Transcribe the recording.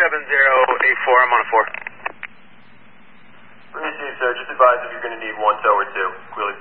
I'm on a 4. Received, sir. Just advise if you're going to need one tow or two. Clearly